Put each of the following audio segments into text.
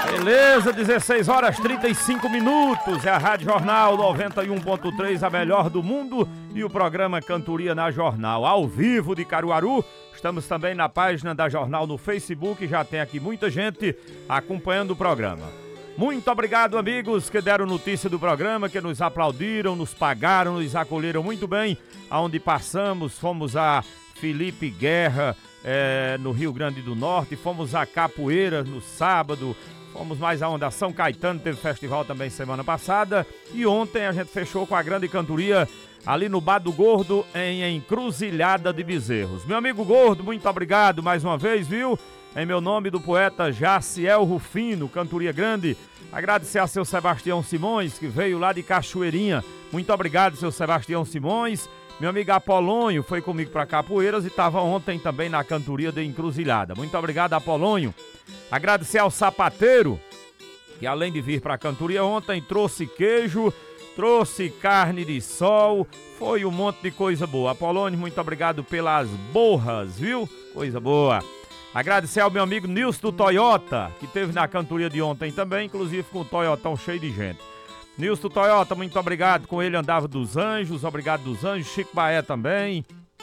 Beleza, 16 horas 35 minutos, é a Rádio Jornal 91.3, a melhor do mundo, e o programa Cantoria na Jornal, ao vivo de Caruaru. Estamos também na página da Jornal no Facebook, já tem aqui muita gente acompanhando o programa. Muito obrigado, amigos que deram notícia do programa, que nos aplaudiram, nos pagaram, nos acolheram muito bem aonde passamos. Fomos a Felipe Guerra, no Rio Grande do Norte, fomos a Capoeira no sábado, fomos mais aonde? A São Caetano, teve festival também semana passada, e ontem a gente fechou com a grande cantoria ali no Bar do Gordo, em Encruzilhada de Bezerros. Meu amigo Gordo, muito obrigado mais uma vez, viu? Em meu nome, do poeta Jaciel Rufino, cantoria grande. Agradecer a seu Sebastião Simões, que veio lá de Cachoeirinha. Muito obrigado, seu Sebastião Simões. Meu amigo Apolônio foi comigo para Capoeiras e estava ontem também na cantoria de Encruzilhada. Muito obrigado, Apolônio. Agradecer ao Sapateiro, que além de vir para a cantoria ontem, trouxe queijo, trouxe carne de sol, foi um monte de coisa boa. Apolônio, muito obrigado pelas borras, viu? Coisa boa. Agradecer ao meu amigo Nilson do Toyota, que esteve na cantoria de ontem também, inclusive com o Toyotão cheio de gente. Nilson do Toyota, muito obrigado, com ele andava dos Anjos, obrigado dos Anjos, Chico Baé também,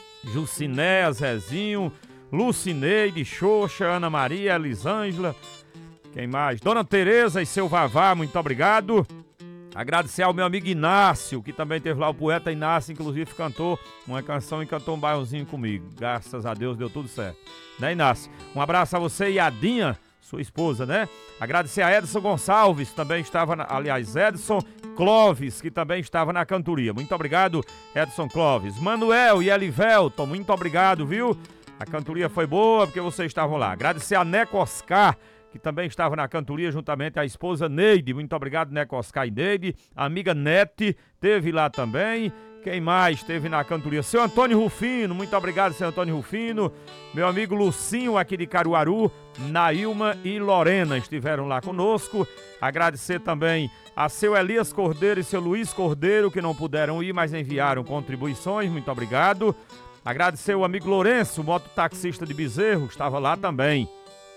Juciné, Zezinho, Lucineide, Xoxa, Ana Maria, Elisângela, quem mais? Dona Tereza e seu Vavá, muito obrigado. Agradecer ao meu amigo Inácio, que também teve lá, o poeta Inácio, inclusive cantou uma canção e cantou um bairrozinho comigo. Graças a Deus deu tudo certo. Né, Inácio? Um abraço a você e a Dinha, sua esposa, né? Agradecer a Edson Gonçalves, também estava, Edson Clóvis, que também estava na cantoria. Muito obrigado, Edson Clóvis. Manuel e Elivelton, muito obrigado, viu? A cantoria foi boa porque vocês estavam lá. Agradecer a Neco Oscar, que também estava na cantoria, juntamente a esposa Neide. Muito obrigado, Neco Oscar e Neide. A amiga Nete teve lá também. Quem mais teve na cantoria? Seu Antônio Rufino, muito obrigado, seu Antônio Rufino. Meu amigo Lucinho, aqui de Caruaru. Nailma e Lorena estiveram lá conosco. Agradecer também a seu Elias Cordeiro e seu Luiz Cordeiro, que não puderam ir, mas enviaram contribuições. Muito obrigado. Agradecer o amigo Lourenço, mototaxista de Bezerro, estava lá também.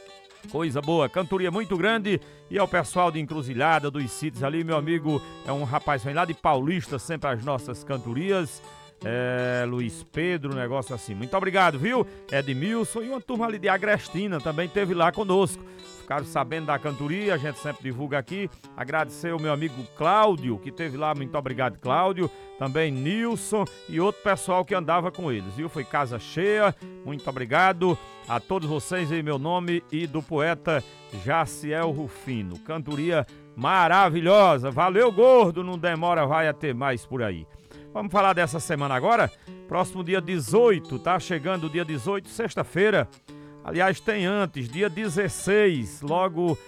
Coisa boa, cantoria muito grande. E ao pessoal de Encruzilhada, dos sítios ali, meu amigo é um rapaz vem lá de Paulista, sempre as nossas cantorias. Luiz Pedro, negócio assim. Muito obrigado, viu? Edmilson e uma turma ali de Agrestina também teve lá conosco. Ficaram sabendo da cantoria, a gente sempre divulga aqui. Agradecer o meu amigo Cláudio, que teve lá, muito obrigado, Cláudio. Também Nilson e outro pessoal que andava com eles, viu? Foi casa cheia, muito obrigado a todos vocês em meu nome e do poeta Jaciel Rufino. Cantoria maravilhosa, valeu, Gordo, não demora, vai ter mais por aí. Vamos falar dessa semana agora? Próximo dia 18, tá chegando o dia 18, sexta-feira. Aliás, tem antes, dia 16, logo